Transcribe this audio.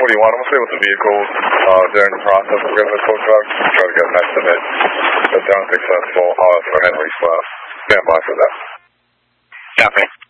what do you want? I'm going to stay with the vehicle during the process of getting the tow truck. Try to get an estimate. If they're unsuccessful, I'll ask for Henry's class. Stand by for that. Copy.